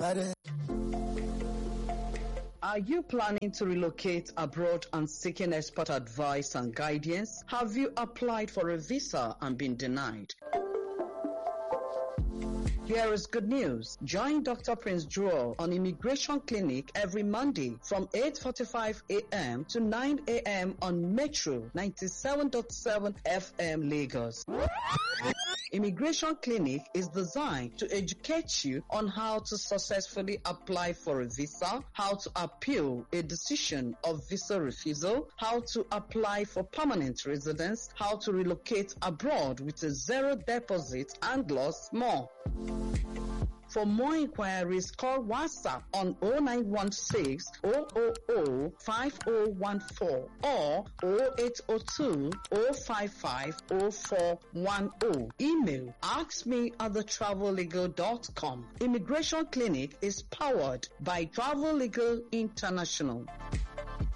Are you planning to relocate abroad and seeking expert advice and guidance? Have you applied for a visa and been denied? Here is good news. Join Dr. Prince Jewel on Immigration Clinic every Monday from 8:45 a.m. to 9 a.m. on Metro 97.7 FM Lagos. Immigration Clinic is designed to educate you on how to successfully apply for a visa, how to appeal a decision of visa refusal, how to apply for permanent residence, how to relocate abroad with a zero deposit, and lots more. For more inquiries, call WhatsApp on 0916 000 5014 or 0802 055 0410. Email askme@thetravellegal.com. Immigration Clinic is powered by Travel Legal International.